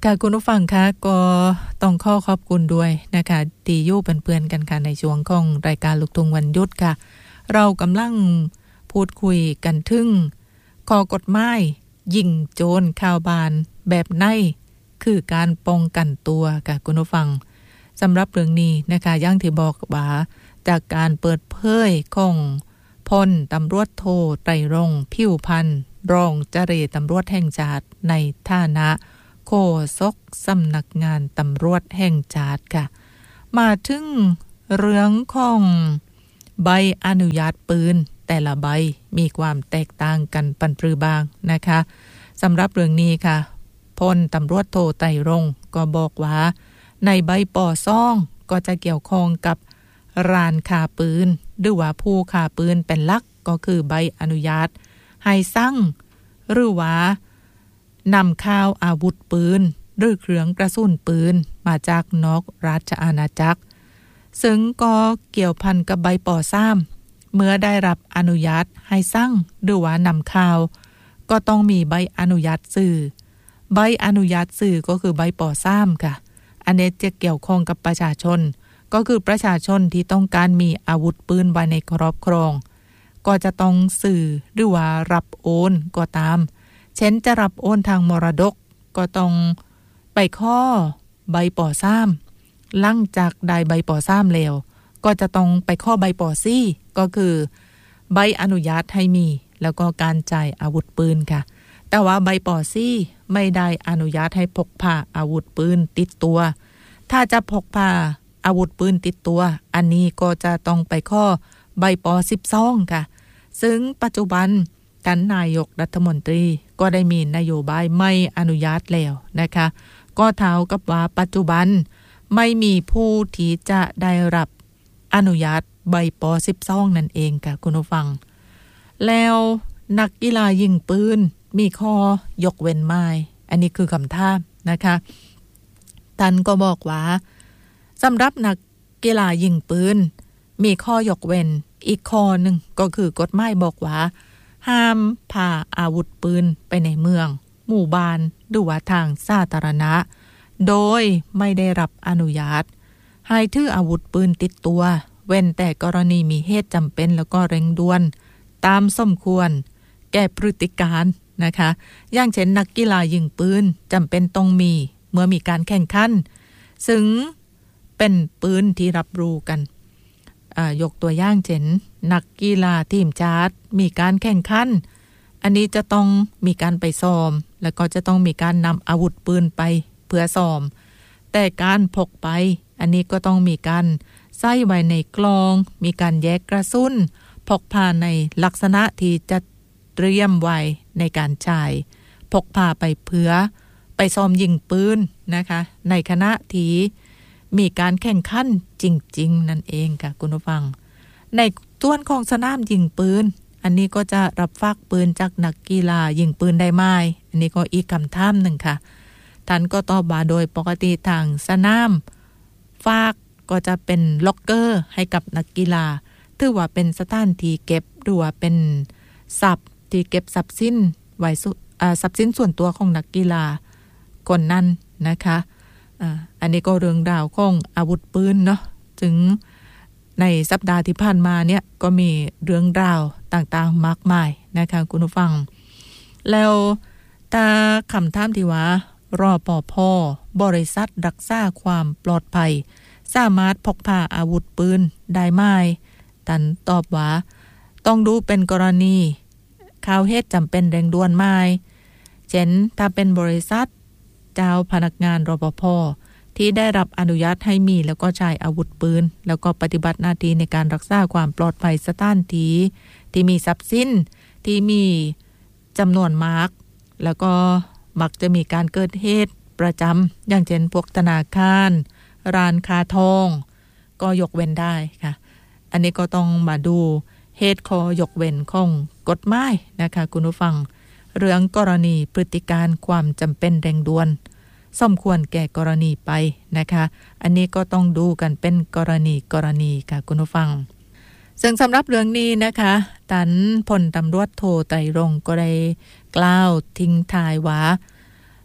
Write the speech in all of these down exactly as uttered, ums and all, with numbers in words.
ค่ะคุณผู้ฟังคะก็ต้องขอขอบคุณด้วยนะคะที่อยู่เป็นเพื่อนกันค่ะในช่วงของรายการลูกทุ่งวันหยุดค่ะเรากำลังพูดคุยกันถึงข้อกฎหมายยิงโจรข่าวบานแบบไหนคือการป้องกันตัวค่ะคุณผู้ฟังสำหรับเรื่องนี้นะคะอย่างที่บอกว่าจากการเปิดเผยของพลตำรวจโทไตรรงค์ผิวพันธ์รองเจรตำรวจแห่งชาติในฐานะโฆษกสำนักงานตำรวจแห่งชาติค่ะมาถึงเรื่องของใบอนุญาตปืนแต่ละใบมีความแตกต่างกันปันปรือบางนะคะสำหรับเรื่องนี้ค่ะพลตำรวจโทไตรรงค์ก็บอกว่าในใบปอซ่องก็จะเกี่ยวข้องกับร้านค้าปืนหรือว่าผู้ค้าปืนเป็นหลักก็คือใบอนุญาตให้สั่งหรือว่านำเข้าอาวุธปืนหรือเครื่องกระสุนปืนมาจากนอกราชอาณาจักรซึ่งก็เกี่ยวพันกับใบปอซ้ำเมื่อได้รับอนุญาตให้สั่งหรือว่านำเข้าก็ต้องมีใบอนุญาตสื่อใบอนุญาตสื่อก็คือใบปอซ้ำค่ะอันนี้จะเกี่ยวข้องกับประชาชนก็คือประชาชนที่ต้องการมีอาวุธปืนไว้ในครอบครองก็จะต้องสื่อหรือว่ารับโอนก็ตามเช่นจะรับโอนทางมรดกก็ต้องไปข้อใบปอซ้ำหลังจากได้ใบปอซ้ำแล้วก็จะต้องไปข้อใบปอซี่ก็คือใบอนุญาตให้มีแล้วก็การจ่ายอาวุธปืนค่ะแต่ว่าใบปอซี่ไม่ได้อนุญาตให้พกพาอาวุธปืนติดตัวถ้าจะพกพาอาวุธปืนติดตัวอันนี้ก็จะต้องไปข้อใบปอสิบสองค่ะซึ่งปัจจุบันท่านนายกรัฐมนตรีก็ได้มีนโยบายไม่อนุญาตแล้วนะคะก็เท่ากับว่าปัจจุบันไม่มีผู้ที่จะได้รับอนุญาตใบปอสิบสองนั่นเองค่ะคุณผู้ฟังแล้วนักกีฬายิงปืนมีข้อยกเว้นไหมอันนี้คือคำถามนะคะท่านก็บอกว่าสำหรับนักกีฬายิงปืนมีข้อยกเว้นอีกข้อหนึ่งก็คือกฎหมายบอกว่าห้ามพาอาวุธปืนไปในเมืองหมู่บ้านหรือว่าทางสาธารณะโดยไม่ได้รับอนุญาตให้ถืออาวุธปืนติดตัวเว้นแต่กรณีมีเหตุจำเป็นแล้วก็เร่งด่วนตามสมควรแก่พฤติการนะคะอย่างเช่นนักกีฬายิงปืนจำเป็นต้องมีเมื่อมีการแข่งขันซึ่งเป็นปืนที่รับรู้กันยกตัวอย่างเช่นนักกีฬาทีมชาติมีการแข่งขันอันนี้จะต้องมีการไปซ้อมแล้วก็จะต้องมีการนำอาวุธปืนไปเพื่อซ้อมแต่การพกไปอันนี้ก็ต้องมีการใส่ไว้ในกล่องมีการแยกกระสุนพกพาในลักษณะที่จะเตรียมไว้ในการใช้พกพาไปเพื่อไปซ้อมยิงปืนนะคะในขณะที่มีการแข่งขันจริงๆนั่นเองค่ะคุณผู้ฟังในส่วนของสนามยิงปืนอันนี้ก็จะรับฝากปืนจากนักกีฬายิงปืนได้ไหมอันนี้ก็อีกคำถามหนึ่งค่ะท่านก็ตอบว่าโดยปกติทางสนามฝากก็จะเป็นล็อกเกอร์ให้กับนักกีฬาถือว่าเป็นสถานที่เก็บหรือว่าเป็นทรัพย์ที่เก็บทรัพย์สินไว้ทรัพย์สินส่วนตัวของนักกีฬาคนนั้นนะคะอันนี้ก็เรื่องราวของอาวุธปืนเนาะถึงในสัปดาห์ที่ผ่านมาเนี่ยก็มีเรื่องราวต่างๆมากมายนะคะคุณผู้ฟังแล้วตาคำถามที่ว่ารปภ.บริษัทรักษาความปลอดภัยสามารถพกพาอาวุธปืนได้ไหมท่านตอบว่าต้องดูเป็นกรณีข่าวเหตุจำเป็นเร่งด่วนไหมเช่นถ้าเป็นบริษัทเจ้าพนักงานรปภ.ที่ได้รับอนุญาตให้มีแล้วก็ใช้อาวุธปืนแล้วก็ปฏิบัติหน้าที่ในการรักษาความปลอดภัยสถานที่ที่มีทรัพย์สินที่มีจำนวนมากแล้วก็มักจะมีการเกิดเหตุประจำอย่างเช่นพวกธนาคารร้านค้าทองก็ยกเว้นได้ค่ะอันนี้ก็ต้องมาดูเหตุข้อยกเว้นของกฎหมายนะคะคุณผู้ฟังเรื่องกรณีพฤติการความจำเป็นเร่งด่วนสมควรแก่กรณีไปนะคะอันนี้ก็ต้องดูกันเป็นกรณีกรณีค่ะคุณผู้ฟังซึ่งสำหรับเรื่องนี้นะคะท่านพลตำรวจโทไตรรงค์ก็ได้กล่าวทิ้งท้ายว่า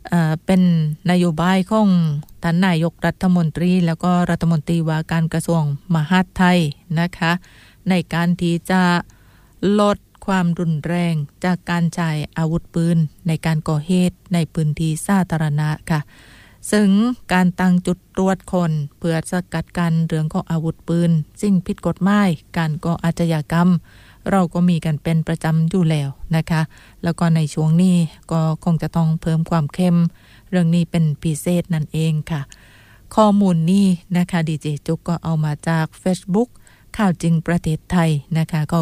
เอ่อเป็นนโยบายของท่านนายกรัฐมนตรีแล้วก็รัฐมนตรีว่าการกระทรวงมหาดไทยนะคะในการที่จะลดความรุนแรงจากการใช้อาวุธปืนในการก่อเหตุในพื้นที่สาธารณะค่ะซึ่งการตั้งจุดตรวจคนเพื่อสกัดกั้นเรื่องของอาวุธปืนสิ่งผิดกฎหมายการก่ออาชญากรรมเราก็มีกันเป็นประจำอยู่แล้วนะคะแล้วก็ในช่วงนี้ก็คงจะต้องเพิ่มความเข้มเรื่องนี้เป็นพิเศษนั่นเองค่ะข้อมูลนี้นะคะดีเจจุกก็เอามาจาก Facebook ข่าวจริงประเทศไทยนะคะก็